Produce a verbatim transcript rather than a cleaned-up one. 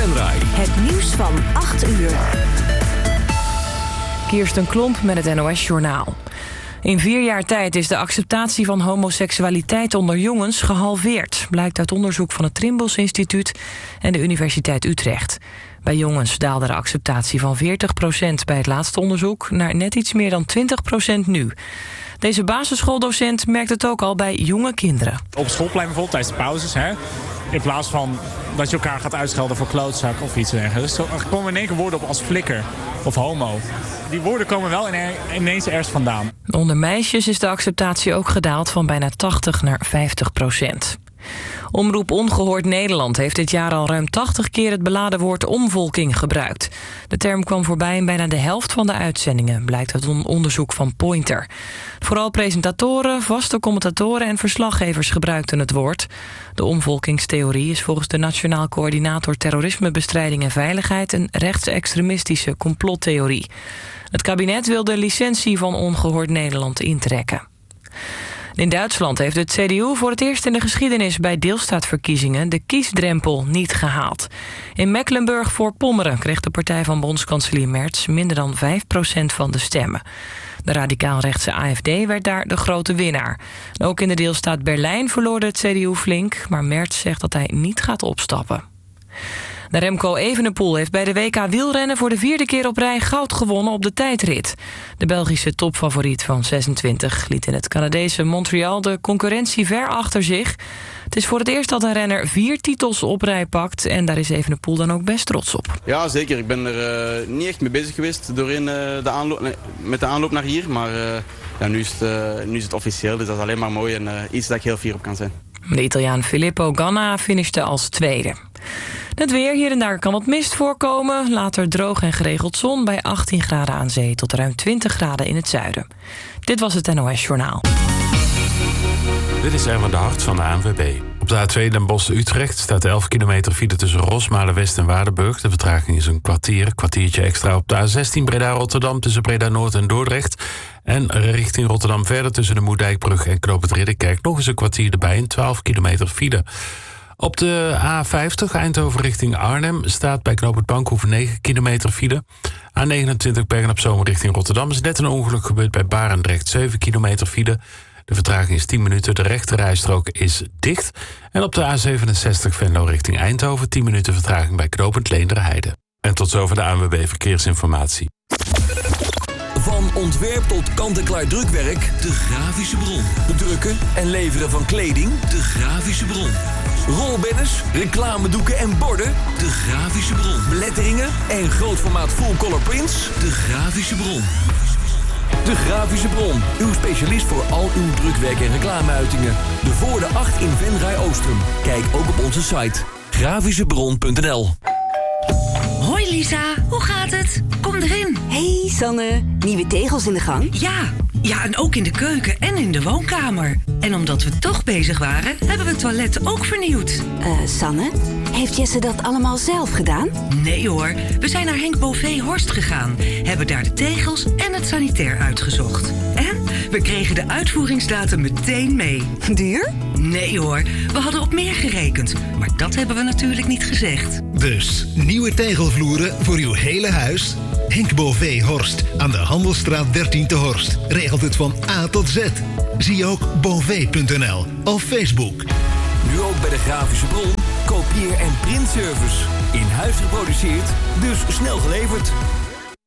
Venray. Het nieuws van acht uur. Kirsten Klomp met het N O S-journaal. In vier jaar tijd is de acceptatie van homoseksualiteit onder jongens gehalveerd, blijkt uit onderzoek van het Trimbos Instituut en de Universiteit Utrecht. Bij jongens daalde de acceptatie van veertig procent bij het laatste onderzoek naar net iets meer dan twintig procent nu. Deze basisschooldocent merkt het ook al bij jonge kinderen. Op het schoolplein bijvoorbeeld, tijdens de pauzes, hè, in plaats van dat je elkaar gaat uitschelden voor klootzak of iets dergelijks. Dus er komen in één keer woorden op als flikker of homo. Die woorden komen wel ineens ergens vandaan. Onder meisjes is de acceptatie ook gedaald van bijna tachtig naar vijftig procent. Omroep Ongehoord Nederland heeft dit jaar al ruim tachtig keer het beladen woord omvolking gebruikt. De term kwam voorbij in bijna de helft van de uitzendingen, blijkt uit een onderzoek van Pointer. Vooral presentatoren, vaste commentatoren en verslaggevers gebruikten het woord. De omvolkingstheorie is volgens de Nationaal Coördinator Terrorismebestrijding en Veiligheid een rechtsextremistische complottheorie. Het kabinet wil de licentie van Ongehoord Nederland intrekken. In Duitsland heeft het C D U voor het eerst in de geschiedenis bij deelstaatverkiezingen de kiesdrempel niet gehaald. In Mecklenburg-Voorpommeren kreeg de partij van bondskanselier Merz minder dan vijf procent van de stemmen. De radicaal-rechtse A F D werd daar de grote winnaar. Ook in de deelstaat Berlijn verloor het C D U flink, maar Merz zegt dat hij niet gaat opstappen. De Remco Evenepoel heeft bij de W K wielrennen voor de vierde keer op rij goud gewonnen op de tijdrit. De Belgische topfavoriet van zesentwintig liet in het Canadese Montreal de concurrentie ver achter zich. Het is voor het eerst dat een renner vier titels op rij pakt en daar is Evenepoel dan ook best trots op. Ja, zeker. Ik ben er uh, niet echt mee bezig geweest doorheen, uh, de aanloop, nee, met de aanloop naar hier, maar uh, ja, nu, is het, uh, nu is het officieel, dus dat is alleen maar mooi en uh, iets dat ik heel fier op kan zijn. De Italiaan Filippo Ganna finishte als tweede. Het weer, hier en daar kan wat mist voorkomen. Later droog en geregeld zon bij achttien graden aan zee tot ruim twintig graden in het zuiden. Dit was het N O S-journaal. Dit is Erwin de Hart van de A N W B. Op de A twee Den Bosch-Utrecht staat elf kilometer file tussen Rosmalen-West en Waardenburg. De vertraging is een kwartier, een kwartiertje extra op de A zestien Breda-Rotterdam tussen Breda-Noord en Dordrecht. En richting Rotterdam verder tussen de Moerdijkbrug en Knoop het Ridderkerk nog eens een kwartier erbij en twaalf kilometer file. Op de A vijftig Eindhoven richting Arnhem staat bij Knoop het Bankhoef negen kilometer file. A negenentwintig Bergen-op-Zoom richting Rotterdam is net een ongeluk gebeurd bij Barendrecht, zeven kilometer file. De vertraging is tien minuten, de rechterrijstrook is dicht. En op de A zevenenzestig Venlo richting Eindhoven tien minuten vertraging bij knooppunt Leenderheide. En tot zover de A N W B Verkeersinformatie. Van ontwerp tot kant-en-klaar drukwerk, de Grafische Bron. Drukken en leveren van kleding, de Grafische Bron. Rolbanners, reclamedoeken en borden, de Grafische Bron. Beletteringen en grootformaat full-color prints, de Grafische Bron. De Grafische Bron, uw specialist voor al uw drukwerk en reclameuitingen. De Voorde acht in Venray Oostrum. Kijk ook op onze site grafischebron punt n l. Hoi Lisa, hoe gaat het? Kom erin. Hey Sanne, nieuwe tegels in de gang? Ja, ja en ook in de keuken en in de woonkamer. En omdat we toch bezig waren, hebben we het toilet ook vernieuwd. Eh, uh, Sanne, heeft Jesse dat allemaal zelf gedaan? Nee hoor, we zijn naar Henk Bové Horst gegaan. Hebben daar de tegels en het sanitair uitgezocht. En we kregen de uitvoeringsdatum meteen mee. Duur? Nee hoor, we hadden op meer gerekend. Maar dat hebben we natuurlijk niet gezegd. Dus, nieuwe tegelvloeren voor uw hele huis? Henk Bové Horst aan de Handelsstraat dertien te Horst regelt het van A tot Z. Zie ook bové punt n l of Facebook. Nu ook bij de Grafische Bron, kopieer- en printservice. In huis geproduceerd, dus snel geleverd.